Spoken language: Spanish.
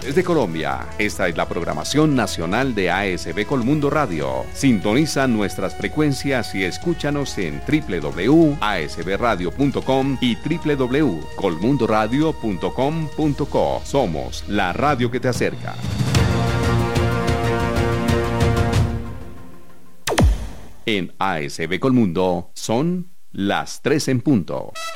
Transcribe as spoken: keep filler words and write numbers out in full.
regiones de Colombia. Esta es la programación nacional de A S B Colmundo Radio. Sintoniza nuestras frecuencias y escúchanos en w w w punto a s b radio punto com y w w w punto colmundo radio punto com punto co. Somos la radio que te acerca. En A S B Colmundo son las tres en punto.